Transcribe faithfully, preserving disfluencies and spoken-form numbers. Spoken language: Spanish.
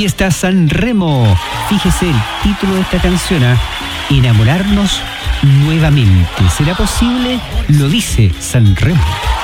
Aquí está San Remo. Fíjese el título de esta canción, ¿eh? Enamorarnos nuevamente. ¿Será posible? Lo dice San Remo.